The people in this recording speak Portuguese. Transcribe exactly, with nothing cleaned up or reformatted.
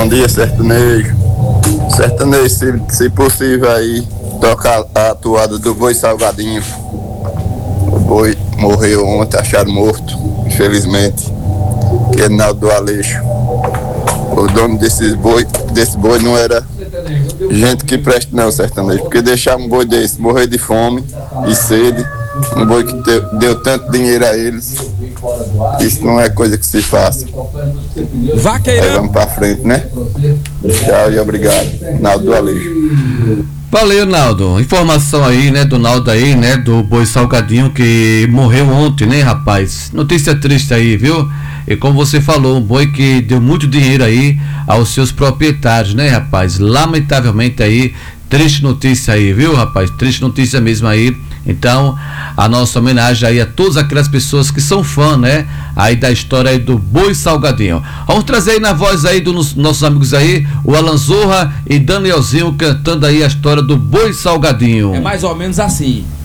Bom dia, sertanejo. Sertanejo, se, se possível aí, tocar a atuada do Boi Salgadinho. O boi morreu ontem, acharam morto, infelizmente. Que é Naldo do Aleixo. O dono desses boi, desse boi não era gente que presta não, sertanejo. Porque deixar um boi desse morrer de fome e sede, um boi que deu, deu tanto dinheiro a eles, isso não é coisa que se faça. Vaqueirão. Aí vamos pra frente, né? Tchau e obrigado. Naldo do Aleixo. Valeu, Naldo. Informação aí, né, do Naldo aí, né, do Boi Salgadinho que morreu ontem, né, rapaz? Notícia triste aí, viu? E como você falou, um boi que deu muito dinheiro aí aos seus proprietários, né, rapaz? Lamentavelmente aí, triste notícia aí, viu, rapaz? Triste notícia mesmo aí. Então, a nossa homenagem aí a todas aquelas pessoas que são fã, né, aí da história aí do Boi Salgadinho. Vamos trazer aí na voz aí dos nossos amigos aí, o Alan Zorra e Danielzinho cantando aí a história do Boi Salgadinho. É mais ou menos assim.